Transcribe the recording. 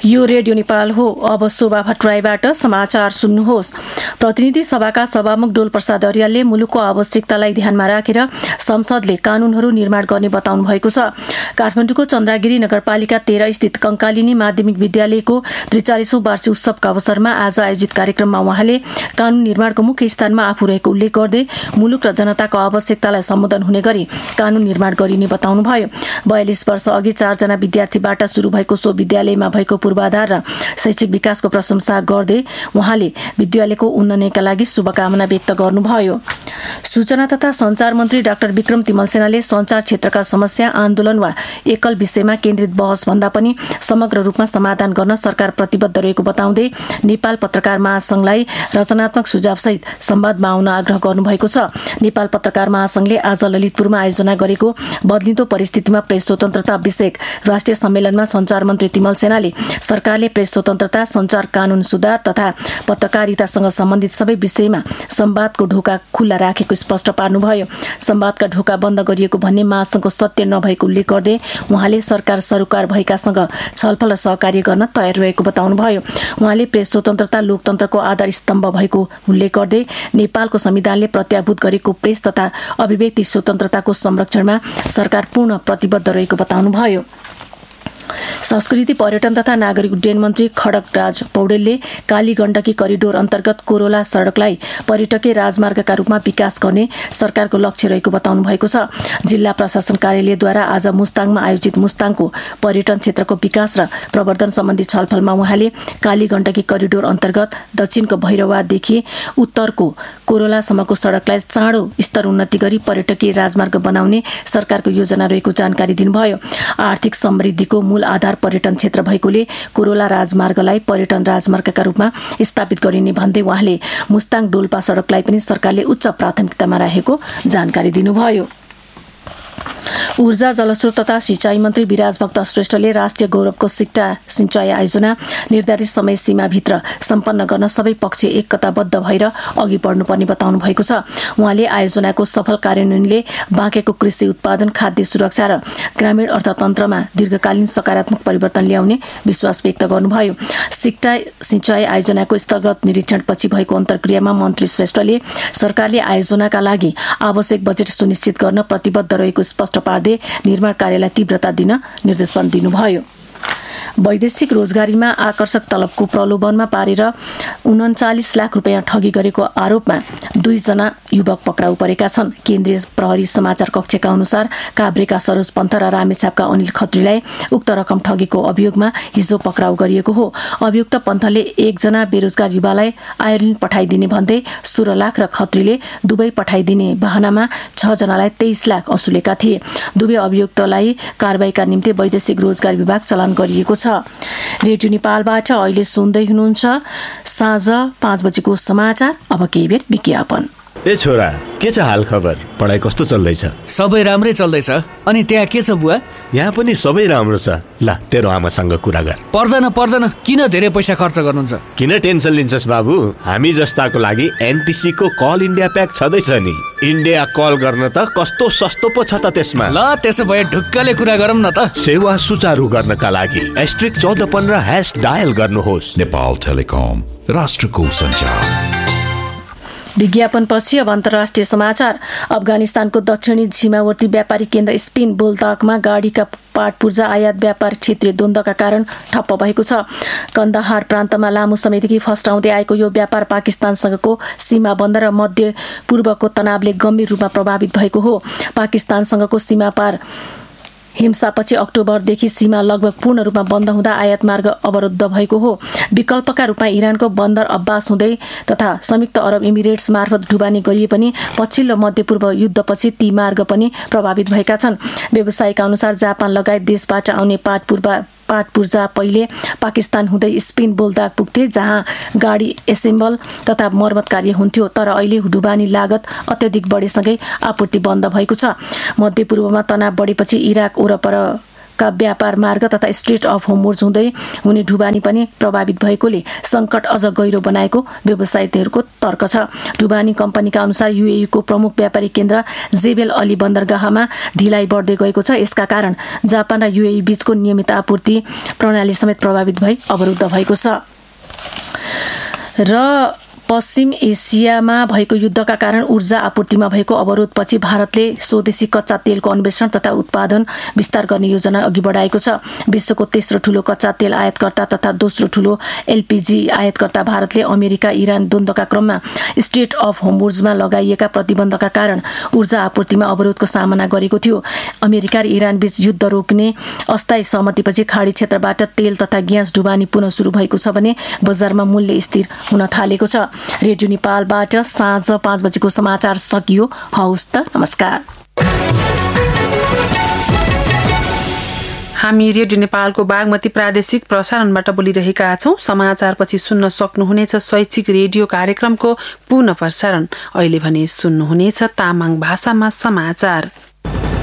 यो रेडियो नेपाल हो। अब शोभा भट्टराईबाट समाचार सुन्नुहोस्। प्रतिनिधि सभाका सभामुख डोल प्रसाद अर्यालले मुलुकको आवश्यकतालाई ध्यानमा राखेर संसदले कानूनहरू निर्माण गर्ने बताउनु भएको छ। काठमाडौँको चन्द्रागिरी नगरपालिका 13 स्थित कंकालिनी माध्यमिक विद्यालयको 43औं वार्षिक उत्सवका अवसरमा आज आयोजित कार्यक्रममा उहाँले कानून निर्माणको मुख्य स्थानमा आफू रहेको उल्लेख गर्दै मुलुक र जनताको आवश्यकतालाई सम्बोधन हुने गरी कानून निर्माण गरिने बताउनुभयो। 42 वर्ष अघि 4 जना विद्यार्थीबाट सुरु भएको सो विद्यालयमा भएको पूर्वाधार र शैक्षिक विकासको प्रशंसा गर्दै उहाँले विद्यालयको उन्नयनका लागि शुभकामना व्यक्त गर्नुभयो। सूचना तथा सञ्चार मन्त्री डाक्टर विक्रम तिमलसेनाले सञ्चार क्षेत्रका समस्या, आन्दोलन वा एकल विषयमा केन्द्रित बहस भन्दा पनि समग्र रूपमा समाधान गर्न सरकार प्रतिबद्ध रहेको बताउँदै नेपाल पत्रकार महासंघलाई रचनात्मक सुझावसहित संवादमा आउन आग्रह गर्नुभएको छ। नेपाल पत्रकार महासंघले आज ललितपुरमा आयोजना गरेको बदलिँदो परिस्थितिमा प्रेस स्वतन्त्रता विषयक राष्ट्रिय सम्मेलनमा सञ्चार मन्त्री तिमलसेनाले सरकारले प्रेस स्वतन्त्रता, सञ्चार कानून सुधार तथा पत्रकारितासँग सम्बन्धित सबै विषयमा संवादको ढोका खुल्ला राखेको स्पष्ट पार्नुभयो। संवादका ढोका बन्द गरिएको भन्ने महासंघको सत्य नभएको उल्लेख गर्दै उहाँले सरकार सरोकार भएकासँग छलफल र सहकार्य गर्न तयार रहेको बताउनुभयो। उहाँले प्रेस स्वतन्त्रता लोकतन्त्रको आधार स्तम्भ भएको उल्लेख गर्दै नेपालको संविधानले प्रत्याभूत गरेको प्रेस तथा अभिव्यक्ति स्वतन्त्रताको संरक्षणमा सरकार पूर्ण प्रतिबद्ध रहेको बताउनुभयो। संस्कृति, पर्यटन तथा नागरिक उड्डयन मन्त्री खड्गराज पौडेलले काली गण्डकी करिडोर अन्तर्गत कोरोला सडकलाई पर्यटकीय राजमार्गका रूपमा विकास गर्ने सरकारको लक्ष्य रहेको बताउनु भएको छ। जिल्ला प्रशासन कार्यालयद्वारा आज मुस्ताङमा आयोजित मुस्ताङको पर्यटन क्षेत्रको विकास र प्रवर्धन सम्बन्धी छलफलमा उहाँले काली गण्डकी करिडोर अन्तर्गत दक्षिणको भैरवादेखि उत्तरको कोरोलासम्मको सडकलाई चाँडो स्तर उन्नति गरी पर्यटकीय राजमार्ग बनाउने सरकारको योजना रहेको जानकारी दिनुभयो। आर्थिक समृद्धिको मूल आधार पर्यटन क्षेत्र भएकोले कोरोला राजमार्गलाई पर्यटन राजमार्गका रूपमा स्थापित गरिने भन्दै उहाँले मुस्ताङ डोल्पा सडकलाई पनि सरकारले उच्च प्राथमिकतामा राखेको जानकारी दिनुभयो। ऊर्जा, जलस्रोत तथा सिंचाई मन्त्री विराज भक्त श्रेष्ठले राष्ट्रिय गौरवको सिक्टा सिंचाई आयोजना निर्धारित समय सीमाभित्र सम्पन्न गर्न सबै पक्ष एकताबद्ध भएर अघि बढ्नुपर्ने बताउनु भएको छ। उहाँले आयोजनाको सफल कार्यान्वयनले बाँकेको कृषि उत्पादन, खाद्य सुरक्षा र ग्रामीण अर्थतन्त्रमा दीर्घकालीन सकारात्मक परिवर्तन ल्याउने विश्वास व्यक्त गर्नुभयो। सिक्टा सिंचाई आयोजनाको स्थलगत निरीक्षणपछि भएको अन्तर्क्रियामा मन्त्री श्रेष्ठले सरकारले आयोजनाका लागि आवश्यक बजेट सुनिश्चित गर्न प्रतिबद्ध रहेको स्पष्ट पार्दै निर्माण कार्यलाई तीव्रता दिन निर्देशन दिनुभयो। वैदेशिक रोजगारीमा आकर्षक तलबको प्रलोभनमा पारेर 39 लाख रुपियाँ ठगी गरेको आरोपमा 2 जना युवक पक्राउ परेका छन्। केन्द्रीय प्रहरी समाचार कक्षका अनुसार काभ्रेका सरोज पन्थ र रामेछापका अनिल खत्रीलाई उक्त रकम ठगीको अभियोगमा हिजो पक्राउ गरिएको हो। अभियुक्त पन्थले 1 जना बेरोजगार युवालाई आयरल्यान्ड पठाइदिने भन्दै 16 लाख र खत्रीले दुबई पठाइदिने बहानामा 6 जनालाई 23 लाख असुलेका थिए। दुवै अभियुक्तलाई कारबाहीका निम्ति वैदेशिक रोजगार विभाग चलान गरिएको छ। रेडियो नेपालबाट अहिले सुन्दै हुनुहुन्छ साँझ 5 बजेको समाचार। अब केही बेर विज्ञापन। ए छोरा, के छ हाल खबर? पढाइ कस्तो चल्दैछ? सबै राम्रै चल्दैछ। अनि त्यहाँ के छ बुवा? यहाँ पनि सबै राम्रो छ। ल, तेरो आमासँग कुरा गर। पर्दैन, किन धेरै पैसा खर्च गर्नुहुन्छ? किन टेन्सन लिन्छस् बाबु? हामी जस्ताको लागि एनटिसी को कल इन्डिया प्याक छँदैछ नि। इन्डिया कल गर्न त कस्तो सस्तो पो छ त त्यसमा। ल, त्यसो भए ढुक्कले कुरा गरौँ न त। सेवा सुचारू गर्नका लागि *1415# डायल गर्नुहोस्। नेपाल टेलिकम, राष्ट्रको सञ्चार। विज्ञापनपछि अब अन्तर्राष्ट्रिय समाचार। अफगानिस्तानको दक्षिणी सीमावर्ती व्यापारिक केन्द्र स्पिन बोल्ताकमा गाडीका पाट पूर्जा आयात व्यापार क्षेत्रीय द्वन्द्वका कारण ठप्प भएको छ। कन्दहार प्रान्तमा लामो समयदेखि फस्टाउँदै आएको यो व्यापार पाकिस्तानसँगको सीमा बन्द र मध्य पूर्वको तनावले गम्भीर रूपमा प्रभावित भएको हो। पाकिस्तानसँगको सीमा पार हिंसापछि अक्टोबरदेखि सीमा लगभग पूर्ण रूपमा बन्द हुँदा आयात मार्ग अवरुद्ध भएको हो। विकल्पका रूपमा इरानको बन्दर अब्बास हुँदै तथा संयुक्त अरब इमिरेट्स मार्फत ढुवानी गरिए पनि पछिल्लो मध्यपूर्व युद्धपछि ती मार्ग पनि प्रभावित भएका छन्। व्यवसायका अनुसार जापान लगायत देशबाट आउने पाट पूर्जा पहिले पाकिस्तान हुँदै स्पिन बोल्दाक पुग्थे, जहाँ गाडी एसेम्बल तथा मर्मत कार्य हुन्थ्यो। तर अहिले ढुवानी लागत अत्यधिक बढेसँगै आपूर्ति बन्द भएको छ। मध्यपूर्वमा तनाव बढेपछि इराक वरपर का व्यापार मार्ग तथा स्ट्रेट अफ होर्मुज हुँदै हुने ढुबानी पनि प्रभावित भएकोले सङ्कट अझ गहिरो बनाएको व्यवसायीहरूको तर्क छ। ढुबानी कम्पनीका अनुसार UAE को प्रमुख व्यापारिक केन्द्र जेबेल अली बन्दरगाहमा ढिलाइ बढ्दै गएको छ। यसका कारण जापान र UAE बीचको नियमित आपूर्ति प्रणाली समेत प्रभावित भई अवरुद्ध भएको छ। र पश्चिम एसियामा भएको युद्धका कारण ऊर्जा आपूर्तिमा भएको अवरोधपछि भारतले स्वदेशी कच्चा तेलको अन्वेषण तथा उत्पादन विस्तार गर्ने योजना अघि बढाएको छ। विश्वको तेस्रो ठूलो कच्चा तेल आयातकर्ता तथा दोस्रो ठूलो LPG आयातकर्ता भारतले अमेरिका इरान द्वन्द्वका क्रममा स्ट्रेट अफ होर्मुजमा लगाइएका प्रतिबन्धका कारण ऊर्जा आपूर्तिमा अवरोधको सामना गरेको थियो। अमेरिका र इरान बीच युद्ध रोक्ने अस्थायी सहमतिपछि खाडी क्षेत्रबाट तेल तथा ग्यास ढुबानी पुनः सुरु भएको छ भने बजारमा मूल्य स्थिर हुन थालेको छ। रेडियो नेपालबाट साँझ 5 बजेको समाचार सकियो। हवस् त, नमस्कार। हामी रेडियो नेपालको बागमती प्रादेशिक प्रसारणबाट बोलिरहेका छौं। समाचारपछि सुन्न सक्नुहुनेछ शैक्षिक रेडियो कार्यक्रमको पुनः प्रसारण। अहिले भने सुन्नुहुनेछ तामाङ भाषामा समाचार।